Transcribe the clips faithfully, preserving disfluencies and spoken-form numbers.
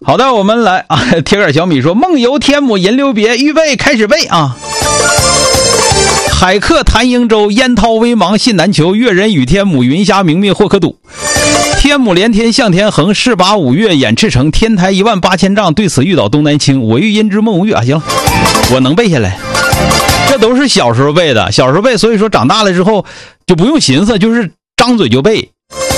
好的，我们来啊！铁杆小米说：“梦游天母银留别，预备开始背啊！海客谈瀛洲，烟涛微茫信难求。越人与天母，云霞明灭或可睹。天母连天向天横，势拔五岳掩赤城。天台一万八千丈，对此欲倒东南倾。我欲因之梦无月。”啊，行了，我能背下来。这都是小时候背的，小时候背，所以说长大了之后就不用寻思，就是张嘴就背。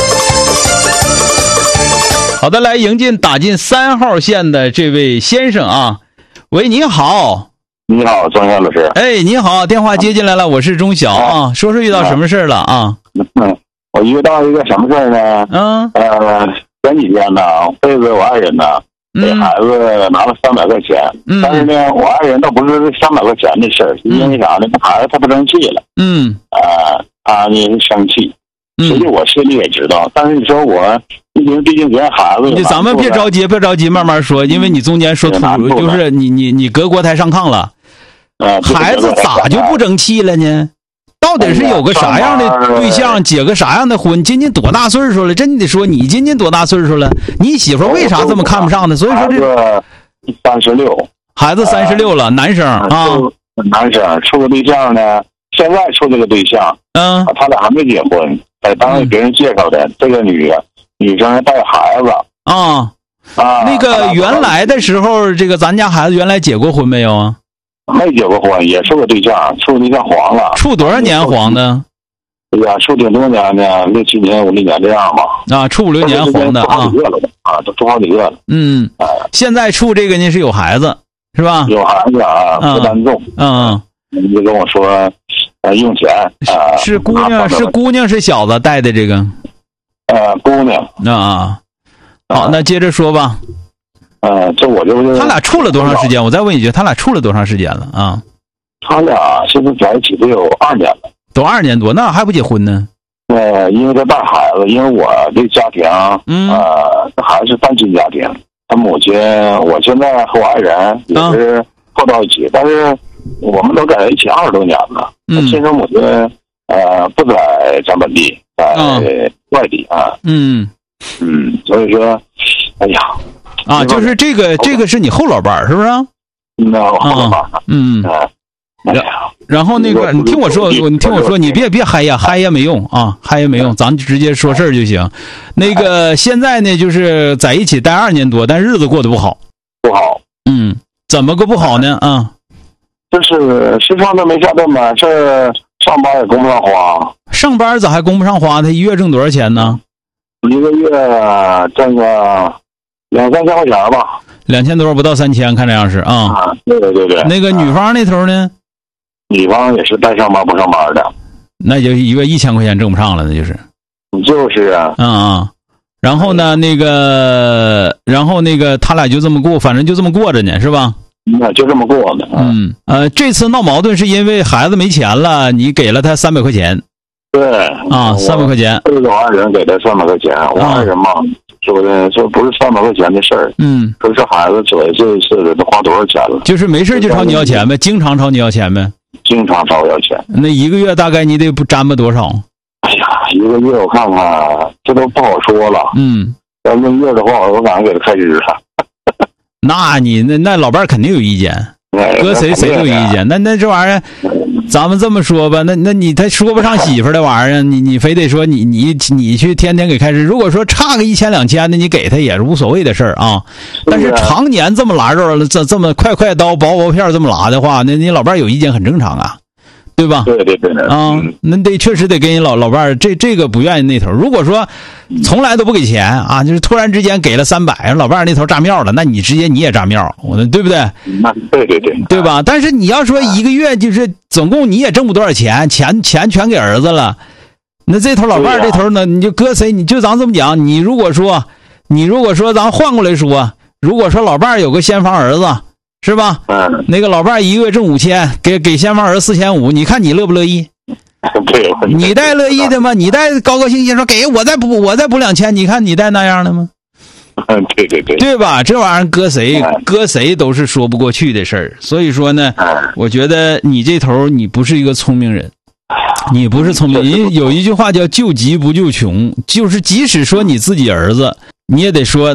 好的，来迎进打进三号线的这位先生啊，喂，你好。 你好，钟晓老师。 哎，你好，电话接进来了，我是钟晓啊，说说遇到什么事了啊？ 嗯，我遇到一个什么事呢？嗯，呃，前几天呢，背着我爱人呢，给孩子拿了三百块钱，嗯，但是呢，我爱人倒不是三百块钱的事儿，是因为啥呢？这孩子他不争气了，嗯，啊、呃，他呢生气。其实我心里也知道，但是你说我，毕竟毕竟人孩子， 你咱们别着急，别着急，慢慢说，因为你中间说突兀，就是你你你隔锅台上炕了，呃，孩子咋就不争气了呢？到底是有个啥样的对象，结个啥样的婚？今年多大岁数了？真得说，你今年多大岁数了？你媳妇为啥这么看不上呢？所以说这三十六， 孩子三十六了，男生啊， 男生处个对象呢，现在处这个对象，嗯，他俩还没结婚。在单位别人介绍的，嗯、这个女的女生带孩子啊啊，那个原来的时候，这个咱家孩子原来结过婚没有啊？ 没结过婚，也处个对象，处对象黄了。 处多少年黄的？ 哎呀，处挺多年的，六七年、五六年这样吧。 啊，处五六年黄的啊， 啊，都处好几个了。 嗯，啊、现在处这个呢是有孩子，是吧？ 有孩子啊，负担重。 嗯， 你就跟我说。呃，用钱啊、呃， 是姑娘，是姑娘，是小子带的这个， 呃，姑娘啊，好，那接着说吧。 呃，这我就是他俩处了多长时间？我再问一句，他俩处了多长时间了啊？ 他俩现在在一起得有二年了， 都二年多，那还不结婚呢？ 呃，因为他带孩子，因为我这家庭，嗯，呃，还是单亲家庭，他母亲，我现在和我爱人也是凑到一起，啊、但是。我们都在一起二十多年了，嗯，亲生母亲呃不在咱本地，在外地啊，嗯嗯，所以说，哎呀， 啊，就是这个这个是你后老伴是不是？ 那后老伴， 嗯，哎呀，然后那个你听我说，你听我说，你别别嗨呀，嗨呀没用啊，嗨呀没用，咱就直接说事儿就行。那个现在呢，就是在一起待二年多，但日子过得不好， 不好， 嗯，怎么个不好呢？啊。 就是吃饭都没下顿满事，上班也供不上花。 上班咋还供不上花？他一月挣多少钱呢？ 一个月挣个两三千块钱吧。 两千多不到三千，看这样是啊。啊， 对对对对。 那个女方那头呢？ 女方也是带上班不上班的。 那就一个一千块钱挣不上了，那就是。 就是啊。 嗯啊。然后呢，那个，然后那个，他俩就这么过，反正就这么过着呢，是吧？ 那就这么过呢。 嗯呃，这次闹矛盾是因为孩子没钱了，你给了他三百块钱。 对啊，三百块钱。 这个爱人给他三百块钱，我爱人嘛，说的这不是三百块钱的事儿。嗯，说这孩子这这次的都花多少钱了？ 就是没事就朝你要钱呗，经常朝你要钱呗。 经常朝我要钱。 那一个月大概你得不沾吧多少？ 哎呀，一个月我看看，这都不好说了。嗯，要论月的话，我反正给他开支了。 那你那那老伴肯定有意见，搁谁谁都有意见。那那这玩意儿，咱们这么说吧，那那你他说不上媳妇的玩意儿，你你非得说你你你去天天给开支。如果说差个一千两千的，你给他也是无所谓的事儿啊。但是常年这么拉着这这么快快刀薄薄片这么拉的话，那你老伴有意见很正常啊。对吧？ 对对对啊，那得确实得给你老老伴儿，这这个不愿意那头。如果说从来都不给钱啊，就是突然之间给了三百，老伴儿那头炸庙了，那你直接你也炸庙，我对不对？ 那对对对， 对吧？但是你要说一个月就是总共你也挣不多少钱，钱钱全给儿子了，那这头老伴儿这头呢，你就搁谁？你就咱这么讲，你如果说你如果说咱换过来说，如果说老伴儿有个先房儿子。是吧？嗯，那个老伴一个月挣五千，给给先房儿四千五，你看你乐不乐意？ 对， 你带乐意的吗？你带高高兴兴说给我再补我再补两千，你看你带那样的吗？ 嗯，对对对， 对吧？这玩意儿搁谁搁谁都是说不过去的事儿。所以说呢，我觉得你这头你不是一个聪明人，你不是聪明人。有一句话叫救急不救穷，就是即使说你自己儿子，你也得说。